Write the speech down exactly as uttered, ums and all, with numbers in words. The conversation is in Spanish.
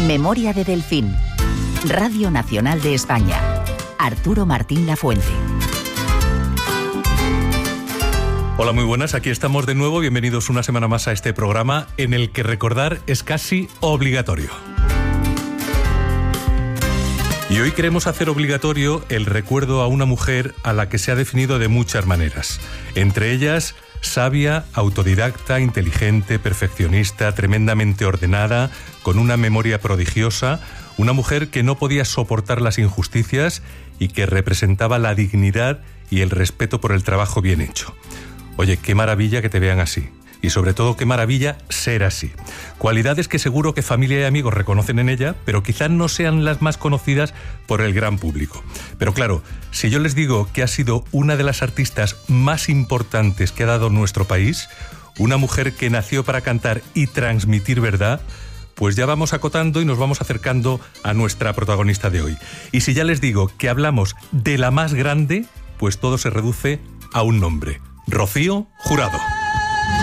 Memoria de Delfín. Radio Nacional de España. Arturo Martín Lafuente. Hola, muy buenas, aquí estamos de nuevo. Bienvenidos una semana más a este programa en el que recordar es casi obligatorio. Y hoy queremos hacer obligatorio el recuerdo a una mujer a la que se ha definido de muchas maneras. Entre ellas, sabia, autodidacta, inteligente, perfeccionista, tremendamente ordenada, con una memoria prodigiosa, una mujer que no podía soportar las injusticias y que representaba la dignidad y el respeto por el trabajo bien hecho. Oye, qué maravilla que te vean así. Y sobre todo, qué maravilla ser así. Cualidades que seguro que familia y amigos reconocen en ella, pero quizás no sean las más conocidas por el gran público. Pero claro, si yo les digo que ha sido una de las artistas más importantes que ha dado nuestro país, una mujer que nació para cantar y transmitir verdad, pues ya vamos acotando y nos vamos acercando a nuestra protagonista de hoy. Y si ya les digo que hablamos de la más grande, pues todo se reduce a un nombre: Rocío Jurado.